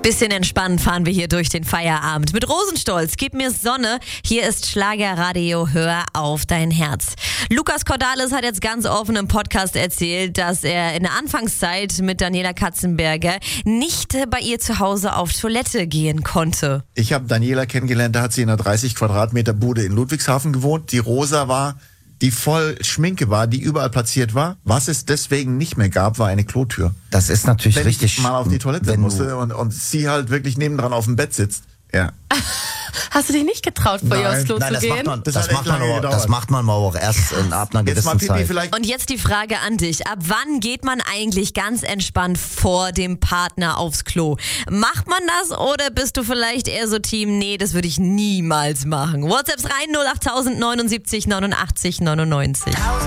Bisschen entspannen fahren wir hier durch den Feierabend. Mit Rosenstolz, gib mir Sonne. Hier ist Schlagerradio, hör auf dein Herz. Lukas Cordalis hat jetzt ganz offen im Podcast erzählt, dass er in der Anfangszeit mit Daniela Katzenberger nicht bei ihr zu Hause auf Toilette gehen konnte. Ich habe Daniela kennengelernt, da hat sie in einer 30 Quadratmeter Bude in Ludwigshafen gewohnt, die rosa war, die voll Schminke war, die überall platziert war. Was es deswegen nicht mehr gab, war eine Klotür. Das ist natürlich Wenn richtig. ich mal auf die Toilette musste und sie halt wirklich nebendran auf dem Bett sitzt. Ja. Hast du dich nicht getraut, vor ihr aufs Klo Nein, zu das gehen? macht man aber auch erst ab einer gewissen Zeit. Und jetzt die Frage an dich. Ab wann geht man eigentlich ganz entspannt vor dem Partner aufs Klo? Macht man das oder bist du vielleicht eher so Team, nee, das würde ich niemals machen? WhatsApps rein 08000 79 89 99.